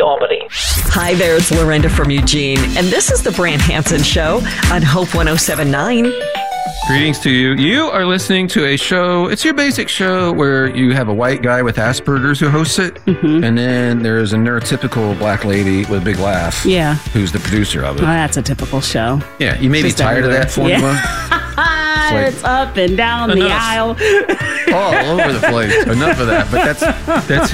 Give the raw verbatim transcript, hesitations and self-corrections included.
Albany. Hi there, it's Lorinda from Eugene, and this is the Brant Hansen Show on Hope one oh seven point nine. Greetings to you. You are listening to a show. It's your basic show where you have a white guy with Asperger's who hosts it, mm-hmm. and then there's a neurotypical black lady with a big laugh. Yeah. Who's the producer of it. Well, that's a typical show. Yeah, you may Just be tired everywhere. of that formula. Yeah. like, it's up and down the aisle. all over the place. Enough of that. But that's that's